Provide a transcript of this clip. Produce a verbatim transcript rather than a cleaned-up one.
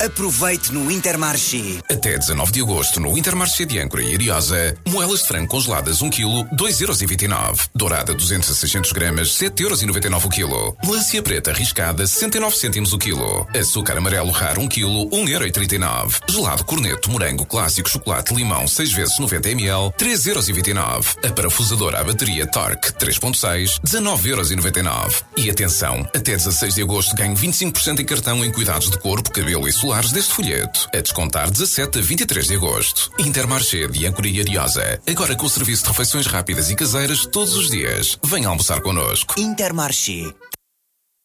Aproveite no Intermarché. Até dezanove de agosto no Intermarché de Âncora e Ariosa, moelas de frango congeladas um quilo, dois euros e vinte e nove. Dourada duzentos a seiscentos gramas, sete euros e noventa e nove o quilo. Melancia preta riscada, sessenta e nove cêntimos o quilo. Açúcar amarelo raro um quilo, um euro e trinta e nove. Gelado corneto morango clássico chocolate limão seis vezes noventa mililitros, três euros e vinte e nove. A parafusadora à bateria Torque três ponto seis, dezanove euros e noventa e nove. E atenção, até dezasseis de agosto ganho vinte e cinco por cento em cartão em cuidados de corpo, cabelo e solares deste folheto. A descontar dezassete a vinte e três de agosto. Intermarché de Âncora e Ariosa. Agora com o serviço de refeições rápidas e caseiras todos os dias. Venha almoçar connosco. Intermarché.